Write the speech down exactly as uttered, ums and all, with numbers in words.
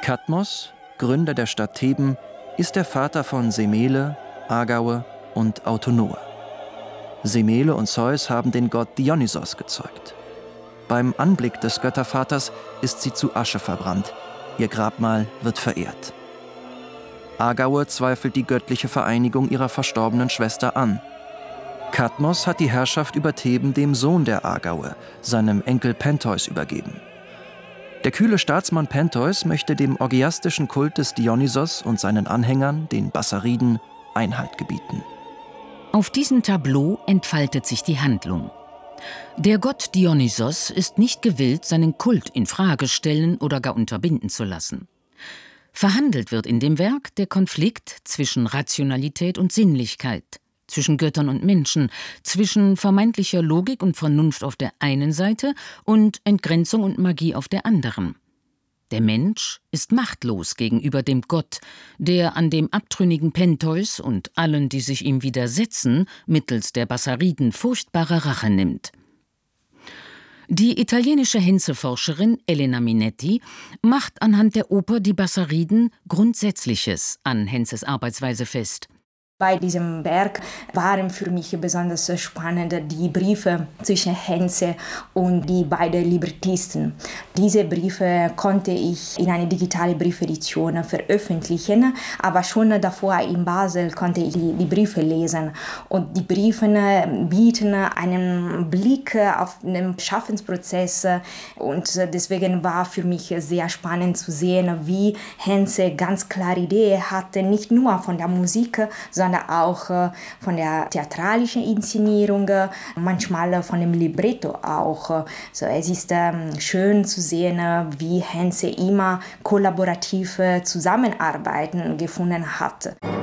Kadmos, Gründer der Stadt Theben, ist der Vater von Semele, Agaue und Autonoe. Semele und Zeus haben den Gott Dionysos gezeugt. Beim Anblick des Göttervaters ist sie zu Asche verbrannt. Ihr Grabmal wird verehrt. Agaue zweifelt die göttliche Vereinigung ihrer verstorbenen Schwester an. Kadmos hat die Herrschaft über Theben dem Sohn der Agaue, seinem Enkel Pentheus, übergeben. Der kühle Staatsmann Pentheus möchte dem orgiastischen Kult des Dionysos und seinen Anhängern, den Bassariden, Einhalt gebieten. Auf diesem Tableau entfaltet sich die Handlung. Der Gott Dionysos ist nicht gewillt, seinen Kult in Frage stellen oder gar unterbinden zu lassen. Verhandelt wird in dem Werk der Konflikt zwischen Rationalität und Sinnlichkeit, zwischen Göttern und Menschen, zwischen vermeintlicher Logik und Vernunft auf der einen Seite und Entgrenzung und Magie auf der anderen. Der Mensch ist machtlos gegenüber dem Gott, der an dem abtrünnigen Pentheus und allen, die sich ihm widersetzen, mittels der Bassariden furchtbare Rache nimmt. Die italienische Henze-Forscherin Elena Minetti macht anhand der Oper Die Bassariden Grundsätzliches an Henzes Arbeitsweise fest. Bei diesem Werk waren für mich besonders spannend die Briefe zwischen Henze und die beiden Librettisten. Diese Briefe konnte ich in eine digitale Briefedition veröffentlichen, aber schon davor in Basel konnte ich die, die Briefe lesen. Und die Briefe bieten einen Blick auf den Schaffensprozess und deswegen war für mich sehr spannend zu sehen, wie Henze ganz klare Idee hatte, nicht nur von der Musik, sondern auch von der theatralischen Inszenierung, manchmal von dem Libretto auch. So, es ist schön zu sehen, wie Henze immer kollaborativ zusammenarbeiten gefunden hat.